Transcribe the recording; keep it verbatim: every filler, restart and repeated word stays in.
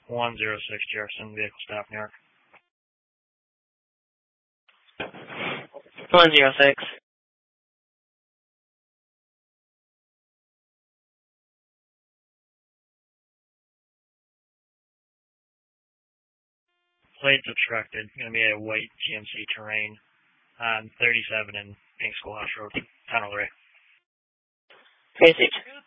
one zero six Jefferson, vehicle staff, New York. one zero six. Plates obstructed. Going to be a white G M C Terrain on thirty-seven and Pink Schoolhouse Road, Tunnel Ray. Basic.